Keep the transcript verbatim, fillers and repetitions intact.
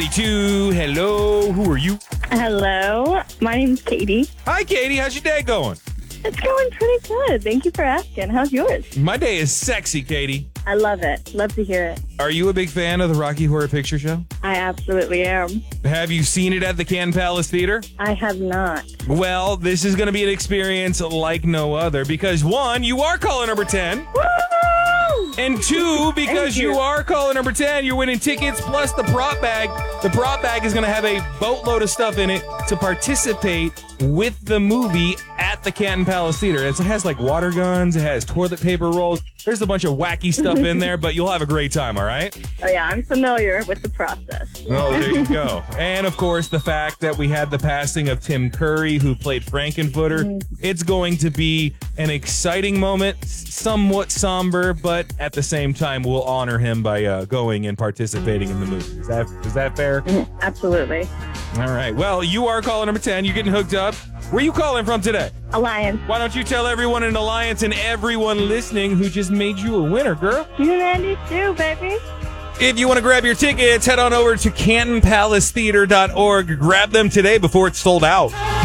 Two. Hello, who are you? Hello, my name's Katie. Hi, Katie. How's your day going? It's going pretty good. Thank you for asking. How's yours? My day is sexy, Katie. I love it. Love to hear it. Are you a big fan of the Rocky Horror Picture Show? I absolutely am. Have you seen it at the Canton Palace Theater? I have not. Well, this is going to be an experience like no other because, one, you are caller number ten. Woo! And two, because Thank you. you are caller number ten, you're winning tickets plus the prop bag. The prop bag is going to have a boatload of stuff in it to participate with the movie at the Canton Palace Theater. It has like water guns, it has toilet paper rolls. There's a bunch of wacky stuff in there, but you'll have a great time, all right? Oh, yeah, I'm familiar with the process. Oh, there you go. And, of course, the fact that we had the passing of Tim Curry, who played Frankenfooter. Mm. It's going to be an exciting moment, somewhat somber, but at the same time, we'll honor him by uh, going and participating in the movie. Is that is that fair? Absolutely. All right. Well, you are caller number ten. You're getting hooked up. Where are you calling from today? Alliance. Why don't you tell everyone in Alliance and everyone listening who just made you a winner, girl? ninety-two, baby. If you want to grab your tickets, head on over to canton palace theater dot org. Grab them today before it's sold out.